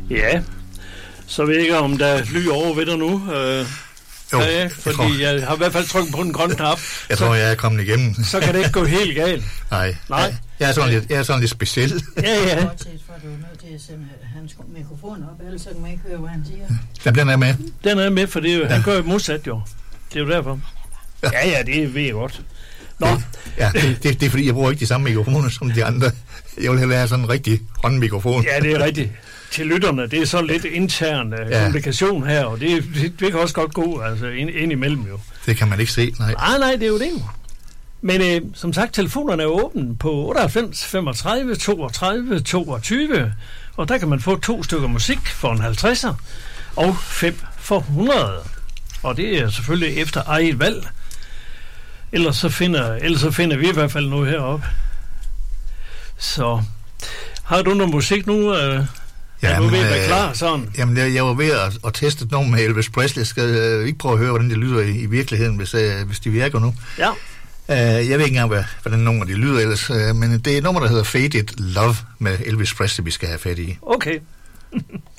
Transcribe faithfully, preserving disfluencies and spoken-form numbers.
Ja, så ved jeg ikke, om der lyder over ved dig nu. Øh, jo, ja, jeg fordi tror, jeg har i hvert fald trykket på den grønne knap. Jeg så, tror, jeg er kommet igennem. Så kan det ikke gå helt galt. Nej, Nej. Jeg, jeg, er sådan lidt, jeg er sådan lidt speciel. Ja, ja. Bortset fra, at du er nødt til at sende hans mikrofon op, ellers så kan man ikke høre, hvad han siger. Ja, den er med. Den er med, for det er jo, ja. han gør jo modsat jo. Det er jo derfor. Ja, ja, det ved jeg godt. Nå. Det, ja, det, det, det er fordi, jeg bruger ikke de samme mikrofoner som de andre. Jeg vil hellere have sådan en rigtig håndmikrofon. Ja, det er rigtigt. Til lytterne, det er så lidt intern uh, ja. kommunikation her, og det, det, det kan også godt gå altså, ind, ind imellem jo. Det kan man ikke se, nej. Ah, nej, det er jo det. Men øh, som sagt, telefonerne er åbne på otteoghalvfems femogtredive toogtredive toogtyve, og der kan man få to stykker musik for en halvtredser, og fem for hundrede. Og det er selvfølgelig efter eget valg. Ellers så finder, ellers så finder vi i hvert fald noget heroppe. Så har du noget musik nu? Øh, er du ved at være klar sådan? Jamen, jeg, jeg var ved at, at teste noget med Elvis Presley. Skal øh, ikke prøve at høre, hvordan det lyder i, i virkeligheden, hvis, øh, hvis de virker nu? Ja. Uh, jeg ved ikke engang, hvad, hvordan nummer de lyder ellers, uh, men det er et nummer, der hedder Faded Love med Elvis Presley, vi skal have fat i. Okay.